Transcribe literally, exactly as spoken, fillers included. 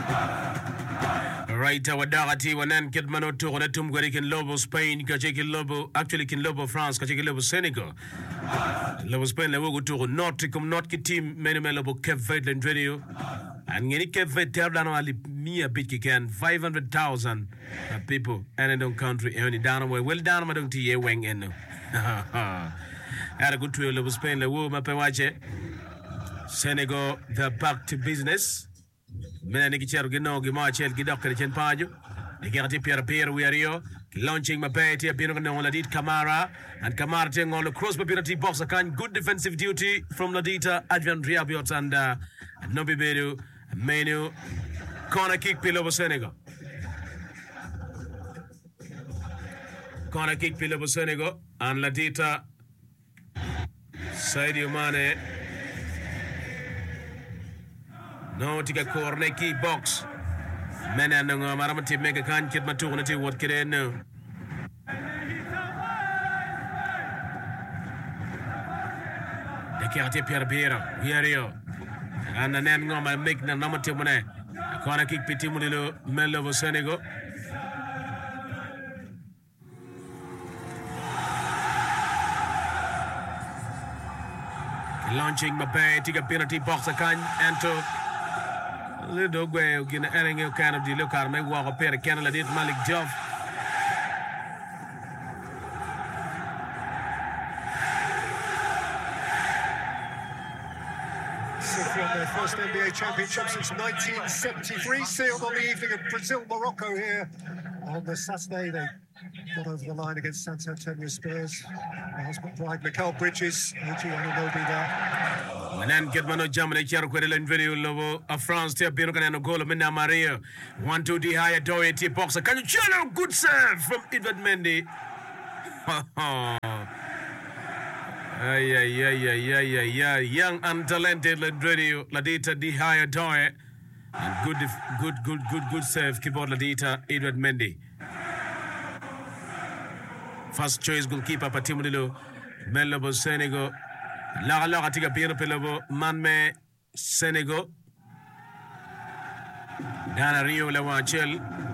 Right, our dagati wanan kitmano to on tum kin lobo Spain kacheki lobo actually kin lobo France kacheki lobo Senegal. Lobo Spain le wogo to not come not ki team many lobo Cape Verde radio. And ngeni Cape Verde tabla ali mia bit ki can five hundred thousand people and in don't country any down way well down ma don't tie weng en. Had a good to lobo Spain le wo ma pe wache. Senegal they're back to business. Mena niki chero gino gima chel gidokere chen paju. Nikati Pierre Pierre Wiario launching Mapeti Abino Ladit Kamara and Kamara taking on the cross penalty box again. Good defensive duty from Ladita Adrian Riabiot and uh, Nobi Bedu Menu corner kick below Senegal. Corner kick below Senegal and Ladita Sadio Mane. No tika corner kick box. Mena nungo maramati mega kan kit maturna ti what kire no. De kiati Pierre Pierre Wiario. And then ngoma make na namati mone. Corner kick piti mulilo Melo Senegal. Launching Mbappe tika penalty box akan ento Little way of getting any kind of the look at me walk up here to Canada did Malik Joff. City on their first N B A championship since nineteen seventy-three, sealed on the evening of Brazil-Morocco here on the Saturday. They got over the line against San Antonio Spurs. My husband Bride Mikal Bridges, A G Anunoby there. And then get mano Germany charo kwere len video lobo a France te bino kana goal Minna Maria one two D higher Doye T boxer can you chill good serve from Edward Mendy. Ay ay ay ay ay ay ay young and talented radio Ladita D higher Doye and good good good good good serve keyboard Ladita Edward Mendy. First choice goalkeeper Patimulilo Melo Senegal. Laga laga tika pino pelobo manme Senegal. Dana Rio la wachel.